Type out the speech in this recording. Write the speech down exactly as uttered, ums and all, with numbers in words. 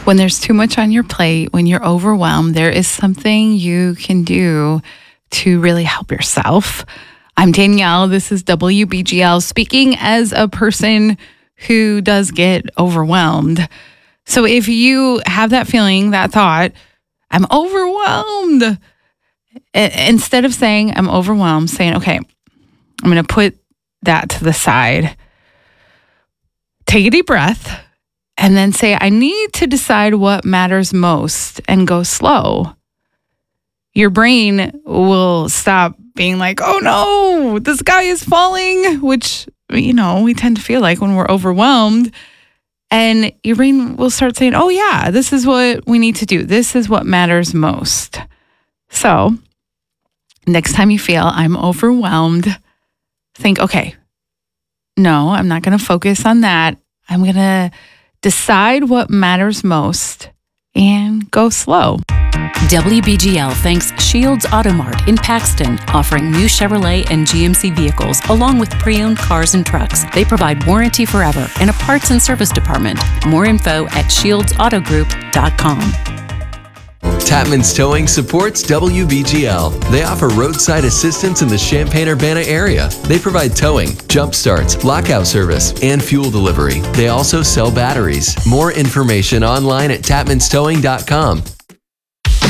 When there's too much on your plate, when you're overwhelmed, there is something you can do to really help yourself. I'm Danielle. This is W B G L, speaking as a person who does get overwhelmed. So if you have that feeling, that thought, I'm overwhelmed, instead of saying I'm overwhelmed, saying, okay, I'm going to put that to the side. Take a deep breath. And then say, I need to decide what matters most and go slow. Your brain will stop being like, oh no, the sky is falling, which, you know, we tend to feel like when we're overwhelmed. And your brain will start saying, oh yeah, this is what we need to do. This is what matters most. So next time you feel I'm overwhelmed, think, okay, no, I'm not going to focus on that. I'm going to decide what matters most and go slow. W B G L thanks Shields Auto Mart in Paxton, offering new Chevrolet and G M C vehicles along with pre-owned cars and trucks. They provide warranty forever and a parts and service department. More info at shields auto group dot com. Tapman's Towing supports W B G L. They offer roadside assistance in the Champaign-Urbana area. They provide towing, jump starts, lockout service, and fuel delivery. They also sell batteries. More information online at tapmans towing dot com.